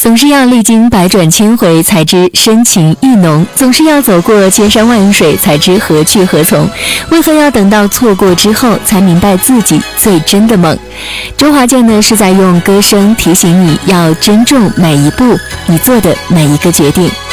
总是要历经百转千回才知深情意浓，总是要走过千山万水才知何去何从，为何要等到错过之后才明白自己最真的梦？周华健呢是在用歌声提醒你要珍重每一步你做的每一个决定。